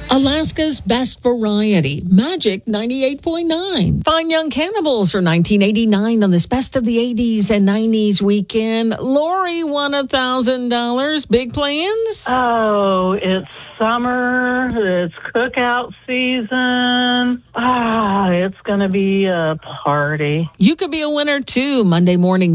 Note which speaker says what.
Speaker 1: Alaska's Best Variety, Magic 98.9. Fine Young Cannibals for 1989 on this Best of the 80s and 90s weekend. Lori won $1,000. Big plans?
Speaker 2: Oh, it's summer. It's cookout season. It's going to be a party.
Speaker 1: You could be a winner too. Monday morning